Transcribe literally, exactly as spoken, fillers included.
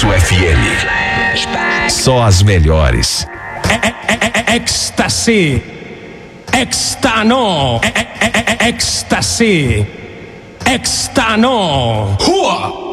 Sucesso F M. Só as melhores. Ecstasy. Extano. Ecstasy. Extano. Rua.